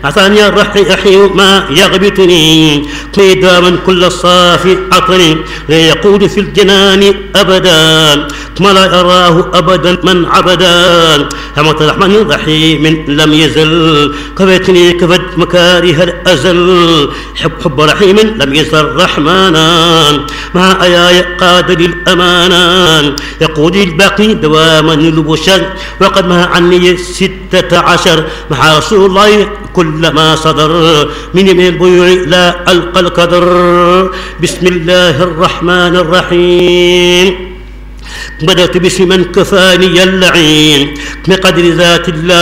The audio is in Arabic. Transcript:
عطاني الرحيم ما يغبطني قيداما كل الصافي عطني لا يقود في الجنان أبدا كما لا يراه أبدا من عبدا رحمة الرحمن الرحيم لم يزل كفتني كفت مكاره الأزل حب رحيم لم يزل رحمانا مع آياي قادر الأمانا يقود الباقي دواما البشر وقد ما عني 16 مع رسول الله كل ما صدر من البيوع لا ألقى القدر. بسم الله الرحمن الرحيم بدأت باسم من كفاني اللعين بقدر ذات الله